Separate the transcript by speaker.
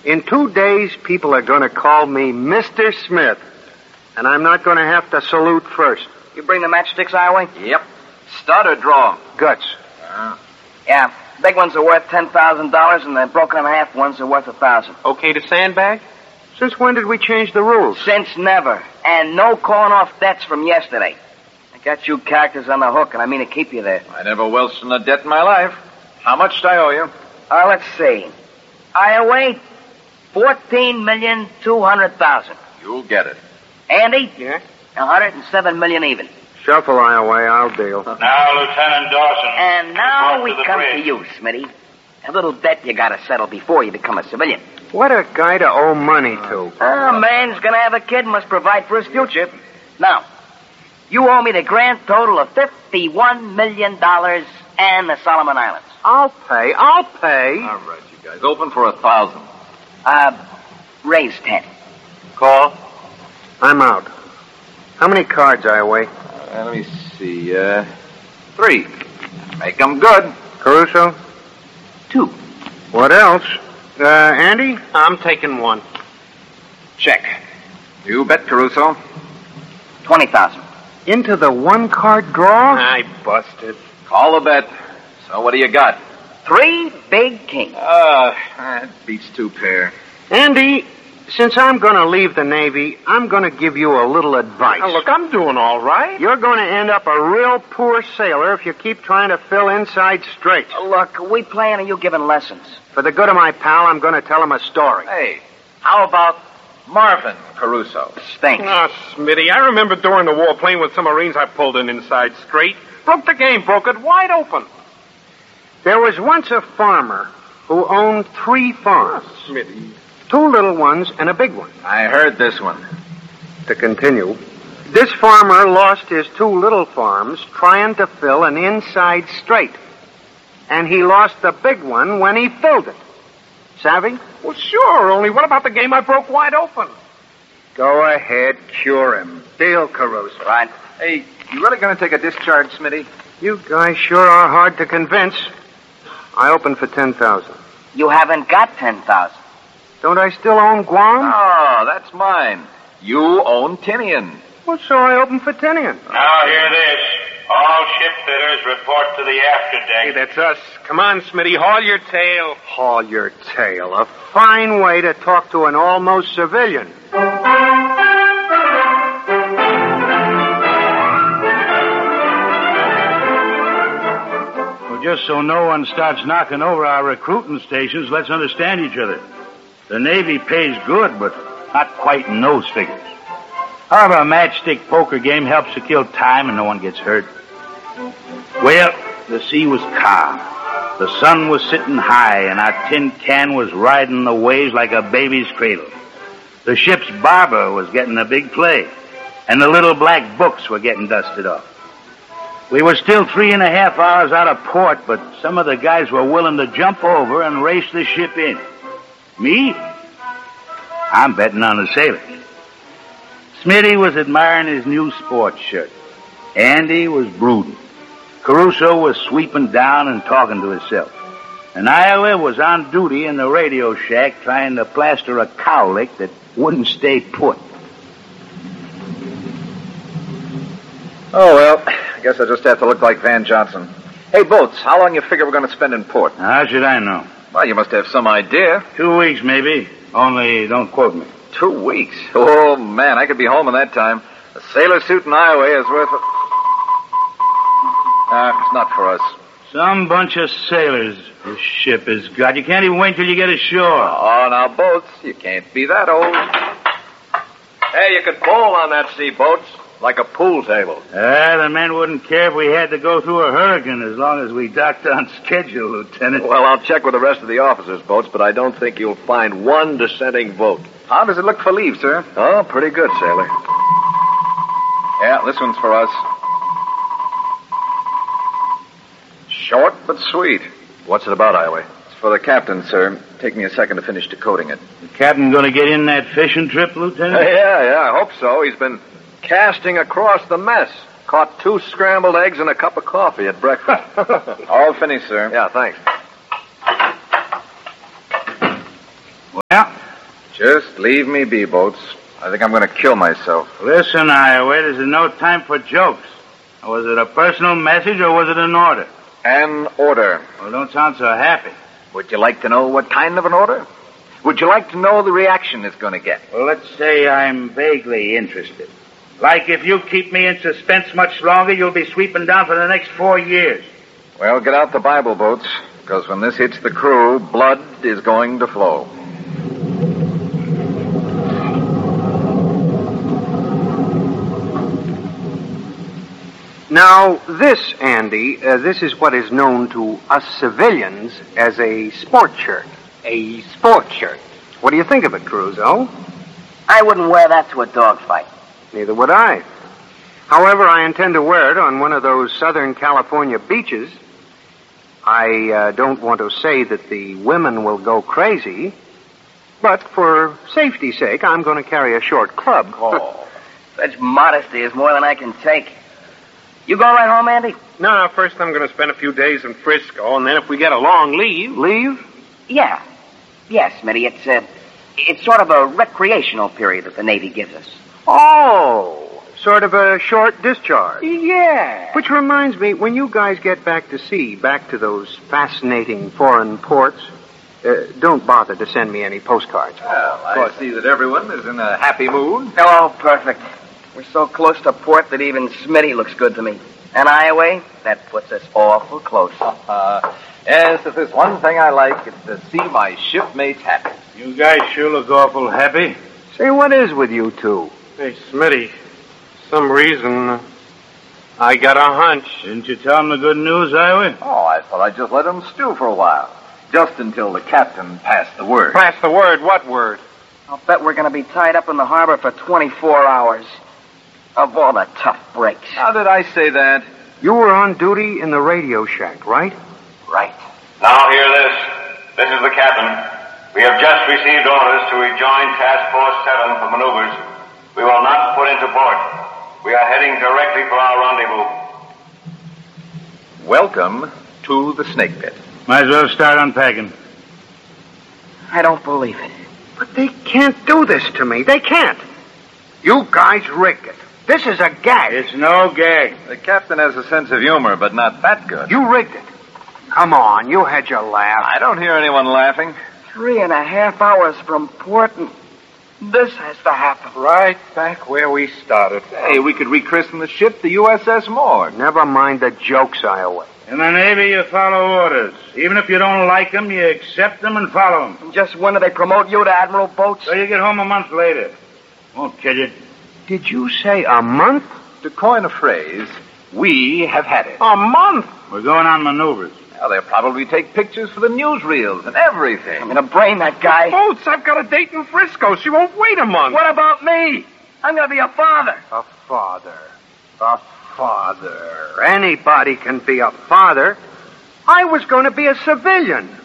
Speaker 1: In 2 days, people are going to call me Mr. Smith. And I'm not going to have to salute first.
Speaker 2: You bring the matchsticks, Ioway?
Speaker 3: Yep. Stud or draw?
Speaker 1: Guts.
Speaker 2: Yeah. Big ones are worth $10,000, and the broken in half ones are worth $1,000.
Speaker 1: Okay to sandbag? Since when did we change the rules?
Speaker 2: Since never. And no calling off debts from yesterday. I got you characters on the hook, and I mean to keep you there.
Speaker 3: I never welched in a debt in my life. How much do I owe you?
Speaker 2: Let's see. Ioway, $14,200,000.
Speaker 3: You'll get it.
Speaker 2: Andy?
Speaker 1: Yeah?
Speaker 2: $107 million even.
Speaker 1: Shuffle, Ioway. I'll deal.
Speaker 4: Now, Lieutenant Dawson.
Speaker 2: And now we
Speaker 4: report to the
Speaker 2: come
Speaker 4: bridge.
Speaker 2: to you, Smitty. A little debt you gotta settle before you become a civilian.
Speaker 1: What a guy to owe money to.
Speaker 2: A man's gonna have a kid, must provide for his future. Now, you owe me the grand total of $51 million and the Solomon Islands.
Speaker 1: I'll pay.
Speaker 3: All right, you guys. Open for 1,000.
Speaker 2: Raise 10.
Speaker 3: Call.
Speaker 1: I'm out. How many cards, Ioway?
Speaker 3: Let me see. 3. Make 'em good.
Speaker 1: Caruso?
Speaker 2: 2.
Speaker 1: What else? Andy? I'm taking 1.
Speaker 3: Check. You bet, Caruso.
Speaker 2: 20,000.
Speaker 1: Into the 1-card draw? I busted.
Speaker 3: Call the bet. So what do you got?
Speaker 2: 3 big kings.
Speaker 3: That beats 2 pair.
Speaker 1: Andy, since I'm going to leave the Navy, I'm going to give you a little advice.
Speaker 5: Now, look, I'm doing all right.
Speaker 1: You're going to end up a real poor sailor if you keep trying to fill inside straits.
Speaker 2: Look, we plan on you giving lessons.
Speaker 1: For the good of my pal, I'm going to tell him a story.
Speaker 3: Hey, how about Marvin Caruso?
Speaker 2: Stinks.
Speaker 5: Ah, Smitty, I remember during the war playing with some Marines. I pulled in inside straight. Broke the game, broke it wide open.
Speaker 1: There was once a farmer who owned 3 farms.
Speaker 5: Smitty.
Speaker 1: 2 little ones and a big one.
Speaker 3: I heard this one.
Speaker 1: To continue, this farmer lost his 2 little farms trying to fill an inside strait. And he lost the big one when he filled it. Savvy?
Speaker 5: Well, sure, only what about the game I broke wide open?
Speaker 1: Go ahead, cure him. Deal, Caruso.
Speaker 2: Right.
Speaker 3: Hey, you really going to take a discharge, Smitty?
Speaker 1: You guys sure are hard to convince. I open for 10,000.
Speaker 2: You haven't got 10,000.
Speaker 1: Don't I still own Guam?
Speaker 3: Oh, that's mine. You own Tinian.
Speaker 1: Well, so I open for Tinian.
Speaker 4: Now hear this. All shipfitters report to the afterdeck.
Speaker 5: Hey, that's us. Come on, Smitty, haul your tail.
Speaker 1: Haul your tail. A fine way to talk to an almost civilian.
Speaker 6: Well, just so no one starts knocking over our recruiting stations, let's understand each other. The Navy pays good, but not quite in those figures. However, a matchstick poker game helps to kill time and no one gets hurt. Well, the sea was calm. The sun was sitting high and our tin can was riding the waves like a baby's cradle. The ship's barber was getting a big play, and the little black books were getting dusted off. We were still 3.5 hours out of port, but some of the guys were willing to jump over and race the ship in. Me? I'm betting on the sailors. Smitty was admiring his new sports shirt. Andy was brooding. Caruso was sweeping down and talking to himself. And Iowa was on duty in the radio shack trying to plaster a cowlick that wouldn't stay put.
Speaker 3: Oh, well, I guess I just have to look like Van Johnson. Hey, Boats, how long you figure we're going to spend in port?
Speaker 6: How should I know?
Speaker 3: Well, you must have some idea.
Speaker 6: 2 weeks, maybe. Only don't quote me.
Speaker 3: 2 weeks? Oh, man, I could be home in that time. A sailor suit in Iowa is worth a... it's not for us.
Speaker 6: Some bunch of sailors this ship has got. You can't even wait till you get ashore.
Speaker 3: Oh, now, Boats, you can't be that old. Hey, you could bowl on that sea, Boats, like a pool table.
Speaker 6: The men wouldn't care if we had to go through a hurricane as long as we docked on schedule, Lieutenant.
Speaker 3: Well, I'll check with the rest of the officers, Boats, but I don't think you'll find one dissenting vote. How does it look for leave, sir? Oh, pretty good, sailor. Yeah, this one's for us. Short but sweet. What's it about, Iowa? It's for the captain, sir. Take me a second to finish decoding it.
Speaker 6: The captain going to get in that fishing trip, Lieutenant?
Speaker 3: Yeah, I hope so. He's been casting across the mess. Caught 2 scrambled eggs and a cup of coffee at breakfast. All finished, sir. Yeah, thanks.
Speaker 6: Yeah?
Speaker 3: Just leave me be, Boats. I think I'm going to kill myself.
Speaker 6: Listen, Iowa, this is no time for jokes. Was it a personal message or was it an order?
Speaker 3: An order.
Speaker 6: Well, don't sound so happy.
Speaker 3: Would you like to know what kind of an order? Would you like to know the reaction it's going to get?
Speaker 6: Well, let's say I'm vaguely interested. Like if you keep me in suspense much longer, you'll be sweeping down for the next 4 years.
Speaker 3: Well, get out the Bible, Boats, because when this hits the crew, blood is going to flow.
Speaker 1: Now, this, Andy, this is what is known to us civilians as a sport shirt. A sport shirt. What do you think of it, Crusoe?
Speaker 2: I wouldn't wear that to a dogfight.
Speaker 1: Neither would I. However, I intend to wear it on one of those Southern California beaches. I don't want to say that the women will go crazy, but for safety's sake, I'm going to carry a short club.
Speaker 2: Oh, such modesty is more than I can take. You going right home, Andy?
Speaker 5: No, first I'm going to spend a few days in Frisco, and then if we get a long leave...
Speaker 1: Leave?
Speaker 2: Yeah. Yes, Smitty. It's sort of a recreational period that the Navy gives us.
Speaker 1: Oh, sort of a short discharge.
Speaker 2: Yeah.
Speaker 1: Which reminds me, when you guys get back to sea, back to those fascinating foreign ports, don't bother to send me any postcards.
Speaker 3: Well, I see that everyone is in a happy mood.
Speaker 2: Oh, perfect. We're so close to port that even Smitty looks good to me. And Iowa, that puts us awful close.
Speaker 3: Yes, if there's one thing I like, it's to see my shipmates happy.
Speaker 6: You guys sure look awful happy.
Speaker 1: Say, what is with you two?
Speaker 5: Hey, Smitty, for some reason, I got a hunch.
Speaker 6: Didn't you tell them the good news, Iowa?
Speaker 3: Oh, I thought I'd just let them stew for a while. Just until the captain passed the word.
Speaker 5: Pass the word? What word?
Speaker 2: I'll bet we're going to be tied up in the harbor for 24 hours. Of all the tough breaks.
Speaker 3: How did I say that?
Speaker 1: You were on duty in the radio shack, right?
Speaker 2: Right.
Speaker 4: Now hear this. This is the captain. We have just received orders to rejoin Task Force 7 for maneuvers. We will not put into port. We are heading directly for our rendezvous.
Speaker 3: Welcome to the snake pit.
Speaker 6: Might as well start unpacking.
Speaker 2: I don't believe it.
Speaker 1: But they can't do this to me. They can't. You guys rigged it. This is a gag.
Speaker 6: It's no gag.
Speaker 3: The captain has a sense of humor, but not that good.
Speaker 1: You rigged it. Come on, you had your laugh.
Speaker 3: I don't hear anyone laughing.
Speaker 2: 3.5 hours from port, and this has to happen.
Speaker 5: Right back where we started.
Speaker 3: Hey, we could rechristen the ship the USS Morgue.
Speaker 1: Never mind the jokes, Iowa.
Speaker 6: In the Navy, you follow orders. Even if you don't like them, you accept them and follow them.
Speaker 2: And just when do they promote you to Admiral Boats?
Speaker 6: So you get home a month later. Won't kill you.
Speaker 1: Did you say a month?
Speaker 3: To coin a phrase, we have had it.
Speaker 5: A month?
Speaker 6: We're going on maneuvers.
Speaker 3: Now, they'll probably take pictures for the newsreels and everything.
Speaker 2: I'm going to brain that guy.
Speaker 5: Boats, I've got a date in Frisco. She won't wait a month.
Speaker 2: What about me? I'm going to be a father.
Speaker 1: A father. A father. Anybody can be a father. I was going to be a civilian.